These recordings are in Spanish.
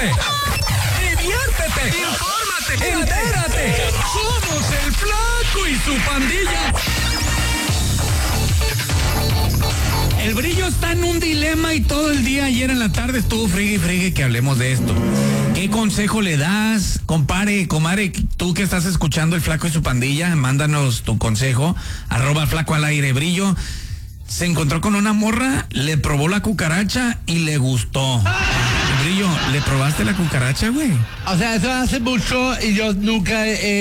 diviértete, infórmate, entérate. Somos el Flaco y su pandilla. El Brillo está en un dilema y todo el día ayer en la tarde estuvo friegue y friegue que hablemos de esto. ¿Qué consejo le das, compadre, comadre, tú que estás escuchando el Flaco y su pandilla? Mándanos tu consejo, @Flaco al aire. Brillo se encontró con una morra, le probó la cucaracha y le gustó. Brillo, ¿le probaste la cucaracha, güey? O sea, eso hace mucho y yo nunca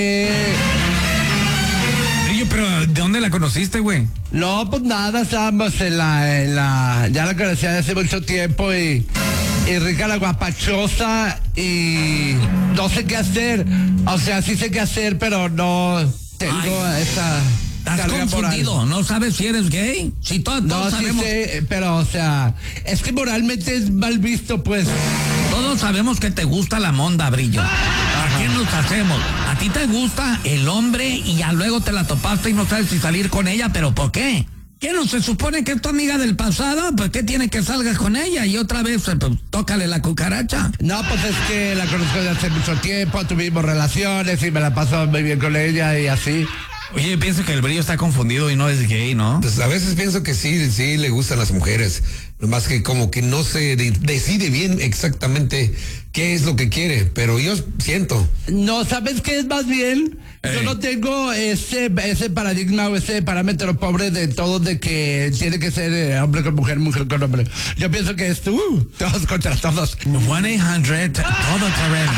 Brillo, pero ¿de dónde la conociste, güey? No, pues nada, estábamos en la... Ya la conocía de hace mucho tiempo y rica la guapachosa y no sé qué hacer. O sea, sí sé qué hacer, pero no tengo esa... Estás confundido, moral. ¿No sabes si eres gay? Si todos sabemos. Sí sé, pero o sea, es que moralmente es mal visto, pues. Todos sabemos que te gusta la monda, Brillo. ¿A quién nos hacemos? A ti te gusta el hombre y ya luego te la topaste y no sabes si salir con ella, ¿pero por qué? ¿Qué no se supone que es tu amiga del pasado? ¿Pues qué tiene que salgas con ella? Y otra vez, pues, tócale la cucaracha. No, pues es que la conozco de hace mucho tiempo, tuvimos relaciones y me la paso muy bien con ella y así. Oye, pienso que el Brillo está confundido y no es gay, ¿no? Pues a veces pienso que sí le gustan las mujeres, nomás que como que no se decide bien exactamente qué es lo que quiere, pero yo siento. No, ¿sabes qué es más bien? Yo no tengo ese paradigma o ese parámetro pobre de todo de que tiene que ser hombre con mujer, mujer con hombre. Yo pienso que es todos contra todos. 1-800 todo terreno.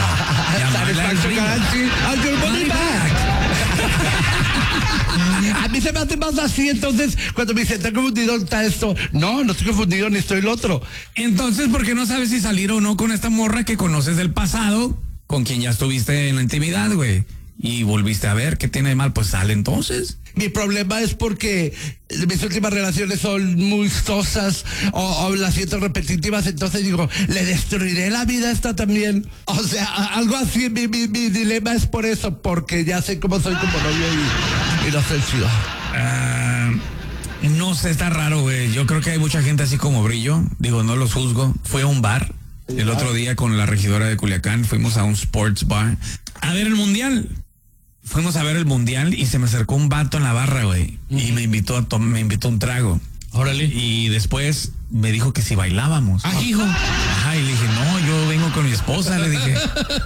A mí se me hace más así, entonces cuando me dicen, ¿está confundido? ¿Está esto? No estoy confundido ni estoy el otro. Entonces, ¿por qué no sabes si salir o no con esta morra que conoces del pasado, con quien ya estuviste en la intimidad, güey? Y volviste a ver, ¿qué tiene de mal? Pues sale entonces. Mi problema es porque mis últimas relaciones son muy sosas o las siento repetitivas, entonces digo, le destruiré la vida a esta también. O sea, algo así, mi dilema es por eso, porque ya sé cómo soy como novio y no soy chido. No sé, está raro, güey. Yo creo que hay mucha gente así como Brillo. Digo, no los juzgo. Fui a un bar el otro día con la regidora de Culiacán. Fuimos a un sports bar a ver el mundial. Fuimos a ver el mundial y se me acercó un vato en la barra, güey. Y me invitó a un trago. Órale. Y después me dijo que si bailábamos. Hijo. Ajá, y le dije, no, yo vengo con mi esposa, le dije.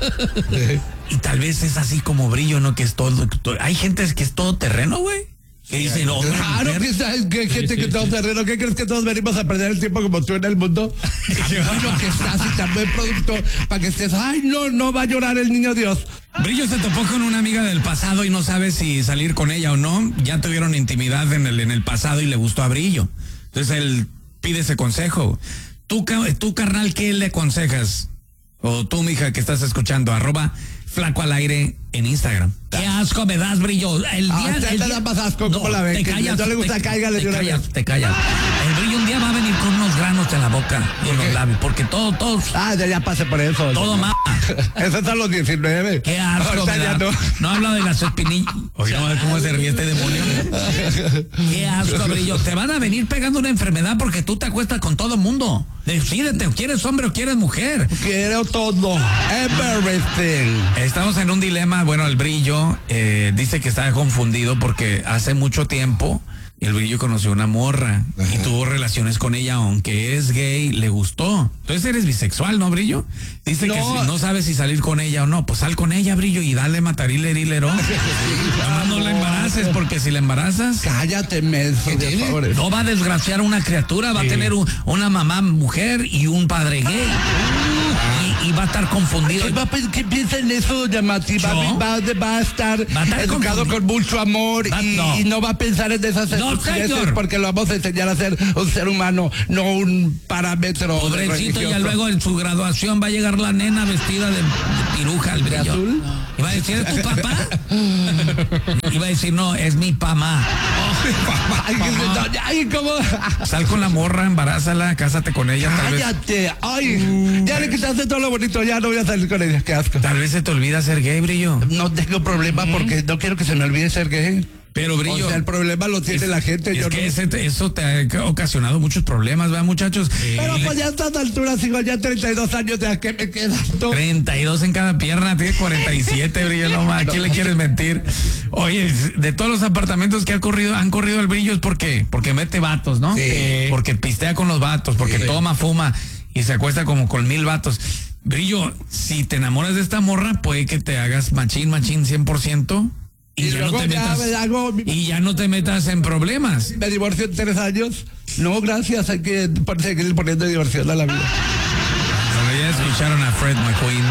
Y tal vez es así como Brillo, ¿no? Que es todo. Hay gente que es todo terreno, güey. Que dice, no, claro que sabes que hay gente que todo terreno. ¿Qué crees que todos venimos a perder el tiempo como tú en el mundo? Bueno, que estás y tan buen producto para que estés, no va a llorar el niño Dios. Brillo se topó con una amiga del pasado y no sabe si salir con ella o no. Ya tuvieron intimidad en el pasado y le gustó a Brillo. Entonces él pide ese consejo. Tú, carnal, ¿qué le aconsejas? O tú, mija, que estás escuchando, @Flaco al aire en Instagram. ¿Qué asco me das, Brillo? El día te da más asco, ¿cómo la ves? Te callas, no le gusta, cáigale de una vez. Te callas. El Brillo un día va a venir con unos granos en la boca y en los labios, porque todos. Ya pasé por eso. Todo más. Esos son los 19. Qué asco me da. No habla de las espinillas. Oye, no, ¿cómo se ríe este demonio? Qué asco, Brillo. Te van a venir pegando una enfermedad porque tú te acuestas con todo mundo. Decídete, o quieres hombre o quieres mujer. Quiero todo. Everything. Estamos en un dilema. Bueno, el Brillo dice que está confundido porque hace mucho tiempo el Brillo conoció una morra y tuvo relaciones con ella, aunque es gay, le gustó. Entonces eres bisexual, ¿no, Brillo? Dice que si no sabes si salir con ella o no, pues sal con ella, Brillo, y dale matarilero. No la embaraces, porque si la embarazas... Cállate, menso, de favor. No va a desgraciar una criatura, va a tener una mamá mujer y un padre gay. Y va a estar confundido. ¿Qué piensa en eso, doña Mati? Va a estar educado con mucho amor y no va a pensar en esas estupideces porque lo vamos a enseñar a ser un ser humano, no un parámetro. Pobrecito, ya luego en su graduación va a llegar la nena vestida de piruja al Brillo. ¿Azul? Y va a decir, ¿es tu papá? Y va a decir, no, es mi mamá. ¿Cómo? Sal con la morra, embarázala, cásate con ella. Cállate. Ya le quitaste todo lo bonito, ya no voy a salir con ella, qué asco. Tal vez se te olvida ser gay, Brillo. No tengo problema porque no quiero que se me olvide ser gay. Pero Brillo, O sea, el problema lo tiene la gente. Es yo que no. eso te ha ocasionado muchos problemas, ¿verdad, muchachos? Pero pues ya a estas alturas, sigo ya 32 años, ¿de a qué me quedan? 32 en cada pierna, tiene 47, Brillo, no más. ¿A quién le quieres mentir? Oye, de todos los apartamentos que han corrido el Brillo es porque mete vatos, ¿no? Sí. Porque pistea con los vatos, porque toma, fuma y se acuesta como con 1000 vatos. Brillo, si te enamoras de esta morra, puede que te hagas machín 100%. Y ya no luego te metas, y ya no te metas en problemas. Me divorcio en 3 años. No, gracias, hay que seguir poniendo diversión a la vida. Bueno, ya escucharon a Fred McQueen.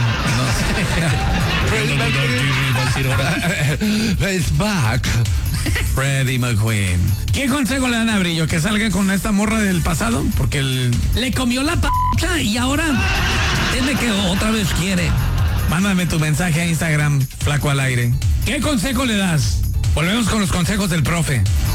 It's back. Freddie McQueen. ¿Qué consejo le dan a Brillo? ¿Que salga con esta morra del pasado? Porque le comió la y ahora tiene que otra vez quiere. Mándame tu mensaje a Instagram, Flaco al Aire. ¿Qué consejo le das? Volvemos con los consejos del profe.